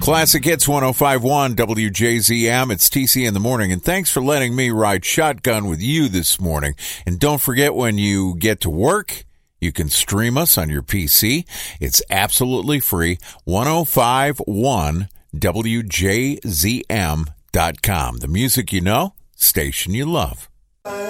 Classic Hits 105.1 WJZM. It's TC in the morning, and thanks for letting me ride shotgun with you this morning. And don't forget, when you get to work, you can stream us on your PC. It's absolutely free. 105.1WJZM.com. The music you know, station you love.